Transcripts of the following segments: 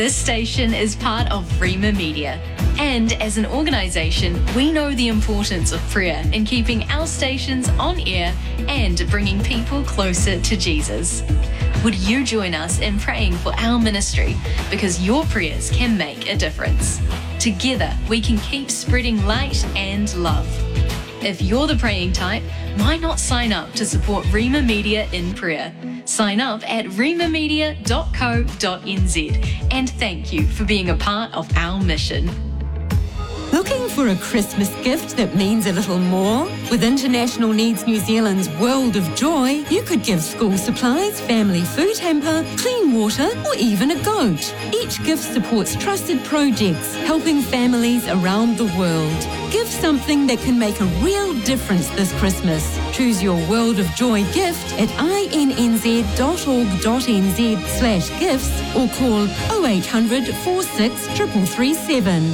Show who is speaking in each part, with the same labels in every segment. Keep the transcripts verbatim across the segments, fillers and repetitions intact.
Speaker 1: This station is part of Rima Media, and as an organisation, we know the importance of prayer in keeping our stations on air and bringing people closer to Jesus. Would you join us in praying for our ministry, because your prayers can make a difference? Together, we can keep spreading light and love. If you're the praying type, why not sign up to support Rima Media in prayer? Sign up at rima media dot co dot n z, and thank you for being a part of our mission.
Speaker 2: Looking for a Christmas gift that means a little more? With International Needs New Zealand's World of Joy, you could give school supplies, family food hamper, clean water, or even a goat. Each gift supports trusted projects, helping families around the world. Give something that can make a real difference this Christmas. Choose your World of Joy gift at i n n z dot org dot n z slash gifts or call oh eight hundred, four six, three three three seven.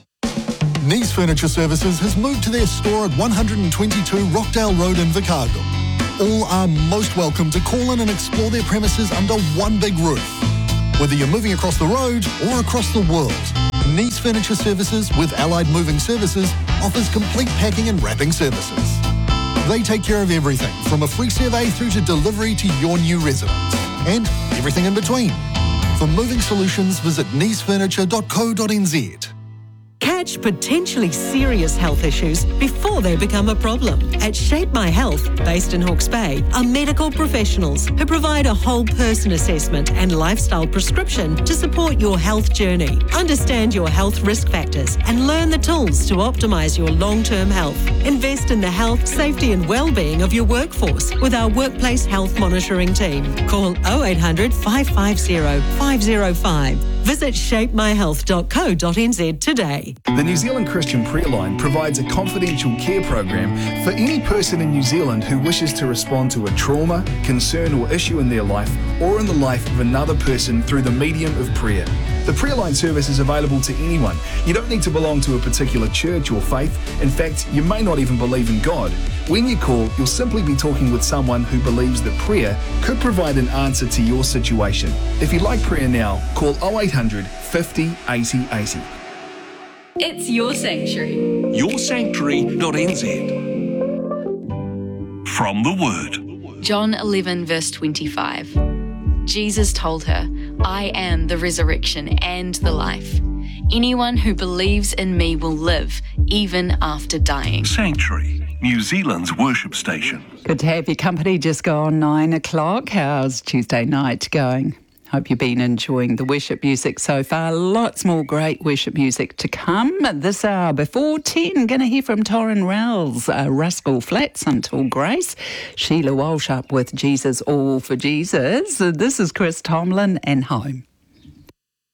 Speaker 3: Nice Furniture Services has moved to their store at one twenty-two Rockdale Road in Invercargill. All are most welcome to call in and explore their premises under one big roof. Whether you're moving across the road or across the world, Nice Furniture Services with Allied Moving Services offers complete packing and wrapping services. They take care of everything from a free survey through to delivery to your new residence and everything in between. For moving solutions, visit nice furniture dot co dot n z.
Speaker 4: Catch potentially serious health issues before they become a problem. At Shape My Health, based in Hawke's Bay, are medical professionals who provide a whole person assessment and lifestyle prescription to support your health journey. Understand your health risk factors and learn the tools to optimise your long-term health. Invest in the health, safety and well-being of your workforce with our workplace health monitoring team. Call oh eight hundred, five five zero, five zero five. Visit shape my health dot co dot n z today.
Speaker 5: The New Zealand Christian Prayer Line provides a confidential care program for any person in New Zealand who wishes to respond to a trauma, concern or issue in their life or in the life of another person through the medium of prayer. The Prayer Line service is available to anyone. You don't need to belong to a particular church or faith. In fact, you may not even believe in God. When you call, you'll simply be talking with someone who believes that prayer could provide an answer to your situation. If you'd like prayer now, call oh eight hundred, fifty, eighty, eighty.
Speaker 1: It's your sanctuary.
Speaker 6: your sanctuary dot n z. From the Word.
Speaker 1: John eleven verse twenty-five. Jesus told her, I am the resurrection and the life. Anyone who believes in me will live, even after dying.
Speaker 6: Sanctuary, New Zealand's worship station.
Speaker 7: Good to have your company. Just gone nine o'clock. How's Tuesday night going? Hope you've been enjoying the worship music so far. Lots more great worship music to come this hour. Before ten, going to hear from Torrin Rowell's uh, Rascal Flats, Until Grace. Sheila Walsh up with Jesus, All for Jesus. This is Chris Tomlin and Home.